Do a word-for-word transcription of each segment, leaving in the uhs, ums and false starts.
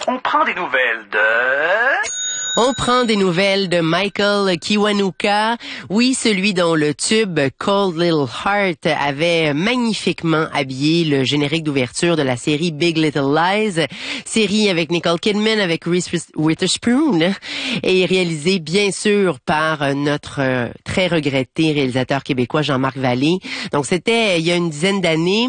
On prend des nouvelles de... On prend des nouvelles de Michael Kiwanuka, oui, celui dont le tube Cold Little Heart avait magnifiquement habillé le générique d'ouverture de la série Big Little Lies, série avec Nicole Kidman, avec Reese Witherspoon, et réalisée bien sûr par notre très regretté réalisateur québécois Jean-Marc Vallée. Donc c'était il y a une dizaine d'années.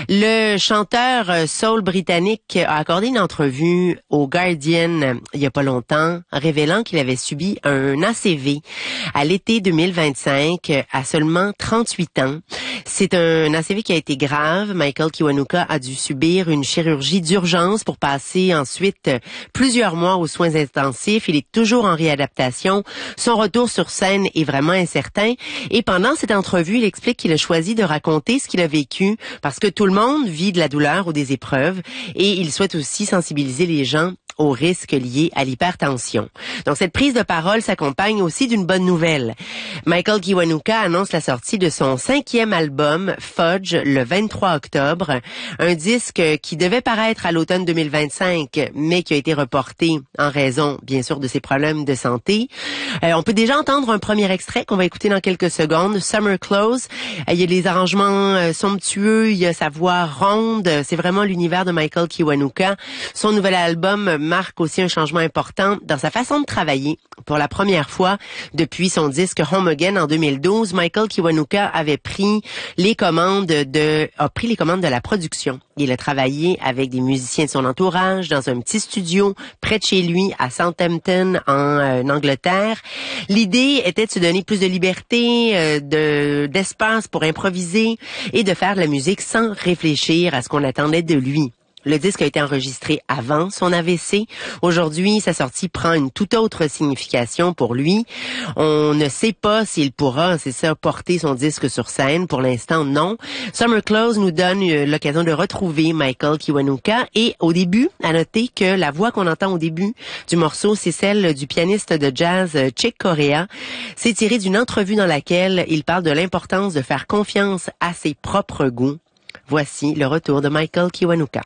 Le chanteur soul britannique a accordé une entrevue au Guardian il y a pas longtemps, révélant qu'il avait subi un A C V à l'été deux mille vingt-cinq à seulement trente-huit ans. C'est un A C V qui a été grave. Michael Kiwanuka a dû subir une chirurgie d'urgence pour passer ensuite plusieurs mois aux soins intensifs. Il est toujours en réadaptation. Son retour sur scène est vraiment incertain. Et pendant cette entrevue, il explique qu'il a choisi de raconter ce qu'il a vécu parce que tout le monde vit de la douleur ou des épreuves et il souhaite aussi sensibiliser les gens aux risques liés à l'hypertension. Donc, cette prise de parole s'accompagne aussi d'une bonne nouvelle. Michael Kiwanuka annonce la sortie de son cinquième album, Fudge, le vingt-trois octobre. Un disque qui devait paraître à l'automne deux mille vingt-cinq, mais qui a été reporté en raison, bien sûr, de ses problèmes de santé. Euh, on peut déjà entendre un premier extrait qu'on va écouter dans quelques secondes, Summer Clothes. Euh, il y a les arrangements euh, somptueux, il y a sa voix ronde. C'est vraiment l'univers de Michael Kiwanuka. Son nouvel album marque aussi un changement important dans sa façon de travailler. Pour la première fois depuis son disque Home Again en deux mille douze, Michael Kiwanuka avait pris les commandes de a pris les commandes de la production. Il a travaillé avec des musiciens de son entourage dans un petit studio près de chez lui à Southampton en euh, Angleterre. L'idée était de se donner plus de liberté, euh, de d'espace pour improviser et de faire de la musique sans réfléchir à ce qu'on attendait de lui. Le disque a été enregistré avant son A V C. Aujourd'hui, sa sortie prend une toute autre signification pour lui. On ne sait pas s'il pourra, c'est ça, porter son disque sur scène. Pour l'instant, non. Summer Clothes nous donne l'occasion de retrouver Michael Kiwanuka. Et au début, à noter que la voix qu'on entend au début du morceau, c'est celle du pianiste de jazz Chick Corea. C'est tiré d'une entrevue dans laquelle il parle de l'importance de faire confiance à ses propres goûts. Voici le retour de Michael Kiwanuka.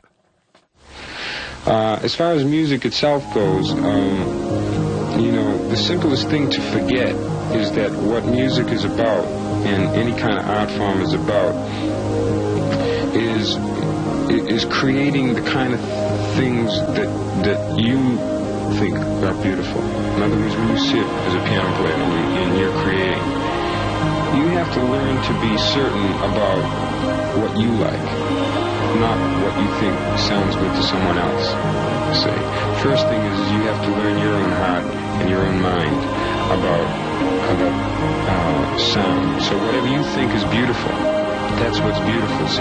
Uh, as far as music itself goes, um, you know, the simplest thing to forget is that what music is about, and any kind of art form is about, is is creating the kind of things that that you think are beautiful. In other words, when you sit as a piano player and, and you're creating, you have to learn to be certain about what you like, not what you think sounds good to someone else. Say, first thing is, is you have to learn your own heart and your own mind about about uh, sound. So whatever you think is beautiful, that's what's beautiful. So